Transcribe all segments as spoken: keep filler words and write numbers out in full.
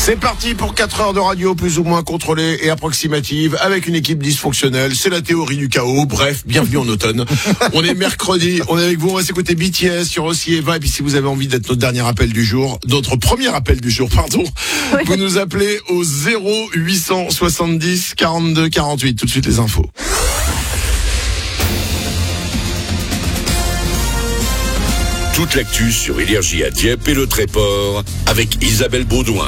C'est parti pour quatre heures de radio plus ou moins contrôlée et approximative avec une équipe dysfonctionnelle. C'est la théorie du chaos. Bref, bienvenue en automne. On est mercredi, on est avec vous, on va s'écouter B T S sur aussi Eva. Et puis si vous avez envie d'être notre dernier appel du jour, notre premier appel du jour, pardon, oui. Vous nous appelez au zéro huit cent soixante-dix quarante-deux quarante-huit. Tout de suite les infos. Toute l'actu sur Énergie à Dieppe et le Tréport avec Isabelle Baudouin.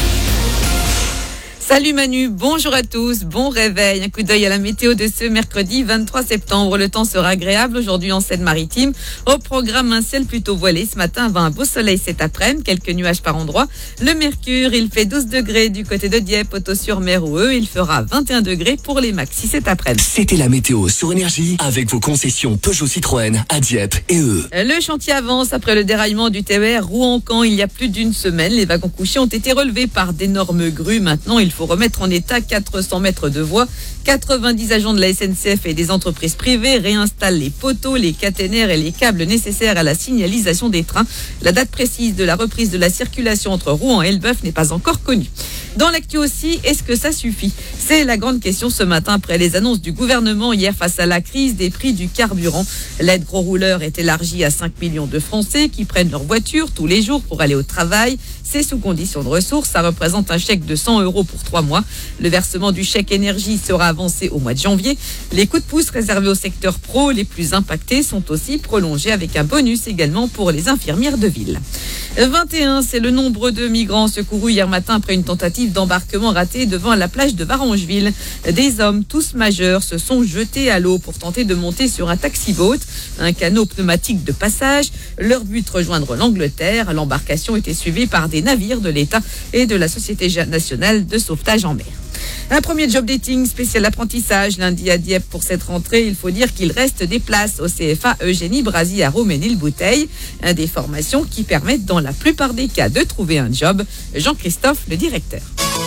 Salut Manu, bonjour à tous, bon réveil. Un coup d'œil à la météo de ce mercredi vingt-trois septembre. Le temps sera agréable aujourd'hui en Seine-Maritime. Au programme, un ciel plutôt voilé ce matin avant un beau soleil cet après-midi, quelques nuages par endroits. Le mercure, il fait douze degrés du côté de Dieppe, Auto-sur-Mer ou Eux. Il fera vingt et un degrés pour les maxis cet après-midi. C'était la météo sur Énergie avec vos concessions Peugeot Citroën à Dieppe et Eux. Le chantier avance après le déraillement du T E R Rouen-Caen il y a plus d'une semaine. Les wagons couchés ont été relevés par d'énormes grues. Maintenant, il faut remettre en état quatre cents mètres de voies. quatre-vingt-dix agents de la S N C F et des entreprises privées réinstallent les poteaux, les caténaires et les câbles nécessaires à la signalisation des trains. La date précise de la reprise de la circulation entre Rouen et Elbeuf n'est pas encore connue. Dans l'actu aussi, est-ce que ça suffit ? C'est la grande question ce matin après les annonces du gouvernement hier face à la crise des prix du carburant. L'aide gros rouleur est élargie à cinq millions de Français qui prennent leur voiture tous les jours pour aller au travail. C'est sous condition de ressources. Ça représente un chèque de cent euros pour trois mois. Le versement du chèque énergie sera avancé au mois de janvier. Les coups de pouce réservés au secteur pro les plus impactés sont aussi prolongés avec un bonus également pour les infirmières de ville. vingt et un, c'est le nombre de migrants secourus hier matin après une tentative d'embarquement raté devant la plage de Varangeville. Des hommes, tous majeurs, se sont jetés à l'eau pour tenter de monter sur un taxi-boat, un canot pneumatique de passage. Leur but, rejoindre l'Angleterre. L'embarcation était suivie par des navires de l'État et de la Société nationale de sauvetage en mer. Un premier job dating spécial apprentissage lundi à Dieppe pour cette rentrée. Il faut dire qu'il reste des places au C F A Eugénie Brazy à Roménil-Bouteille. Des formations qui permettent dans la plupart des cas de trouver un job. Jean-Christophe, le directeur.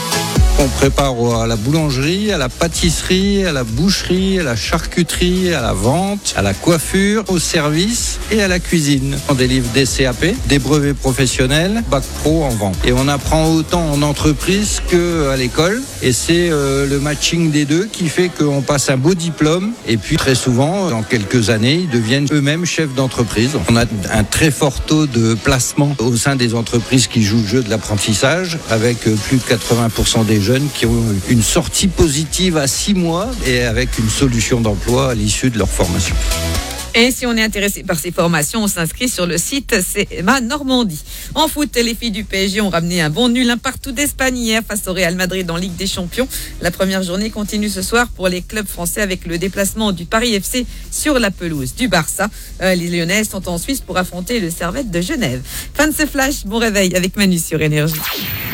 On prépare à la boulangerie, à la pâtisserie, à la boucherie, à la charcuterie, à la vente, à la coiffure, au service et à la cuisine. On délivre des C A P, des brevets professionnels, bac pro en vente. Et on apprend autant en entreprise qu'à l'école. Et c'est euh, le matching des deux qui fait qu'on passe un beau diplôme. Et puis très souvent, dans quelques années, ils deviennent eux-mêmes chefs d'entreprise. On a un très fort taux de placement au sein des entreprises qui jouent le jeu de l'apprentissage, avec plus de quatre-vingts pour cent des jeunes qui ont une sortie positive à six mois et avec une solution d'emploi à l'issue de leur formation. Et si on est intéressé par ces formations, on s'inscrit sur le site C M A Normandie. En foot, les filles du P S G ont ramené un bon nul, un partout d'Espagne hier face au Real Madrid en Ligue des Champions. La première journée continue ce soir pour les clubs français avec le déplacement du Paris F C sur la pelouse du Barça. Euh, les Lyonnais sont en Suisse pour affronter le Servette de Genève. Fin de ce flash, bon réveil avec Manu sur Énergie.